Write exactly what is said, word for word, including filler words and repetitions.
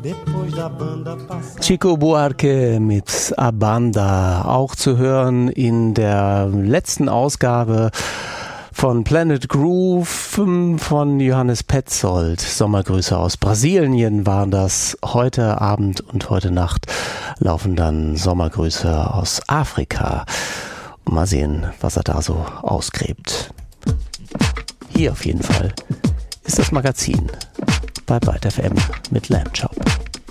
Chico Buarque mit A Banda, auch zu hören in der letzten Ausgabe von Planet Groove von Johannes Petzold. Sommergrüße aus Brasilien waren das. Heute Abend und heute Nacht laufen dann Sommergrüße aus Afrika. Mal sehen, was er da so ausgräbt. Hier auf jeden Fall ist das Magazin bei Byte F M mit Lamb Chop.